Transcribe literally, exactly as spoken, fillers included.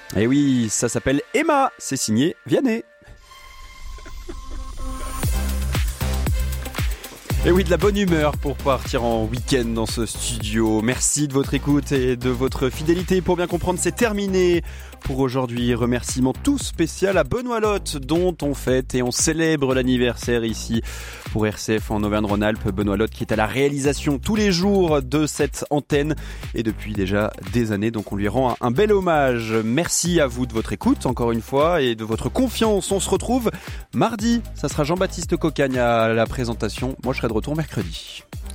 Et oui, ça s'appelle Emma, c'est signé Vianney. Et oui, de la bonne humeur pour partir en week-end dans ce studio. Merci de votre écoute et de votre fidélité. Pour bien comprendre, c'est terminé pour aujourd'hui. Remerciement tout spécial à Benoît Lotte, dont on fête et on célèbre l'anniversaire ici pour R C F en Auvergne-Rhône-Alpes. Benoît Lotte qui est à la réalisation tous les jours de cette antenne et depuis déjà des années. Donc on lui rend un bel hommage. Merci à vous de votre écoute encore une fois et de votre confiance. On se retrouve mardi. Ça sera Jean-Baptiste Cocagne à la présentation. Moi je serai de retour mercredi.